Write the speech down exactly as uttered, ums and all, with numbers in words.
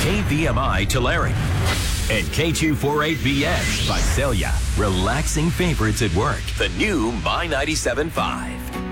K V M I Tulare, and K two forty-eight B S Visalia. Relaxing favorites at work. The new My ninety-seven point five.